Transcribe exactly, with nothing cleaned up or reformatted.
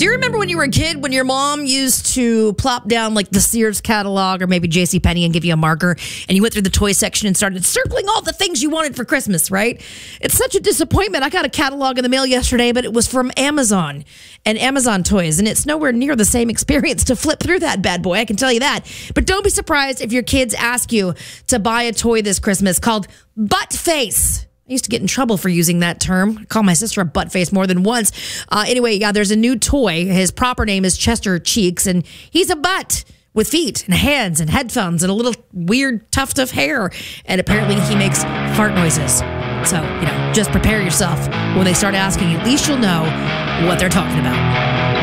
Do you remember when you were a kid when your mom used to plop down like the Sears catalog or maybe JCPenney and give you a marker and you went through the toy section and started circling all the things you wanted for Christmas, right? It's such a disappointment. I got a catalog in the mail yesterday, but it was from Amazon and Amazon Toys, and it's nowhere near the same experience to flip through that bad boy, I can tell you that. But don't be surprised if your kids ask you to buy a toy this Christmas called Butt Face. I used to get in trouble for using that term. I called my sister a butt face more than once. Uh, anyway, yeah, there's a new toy. His proper name is Chester Cheeks, and he's a butt with feet and hands and headphones and a little weird tuft of hair. And apparently he makes fart noises. So, you know, just prepare yourself when they start asking. At least you'll know what they're talking about.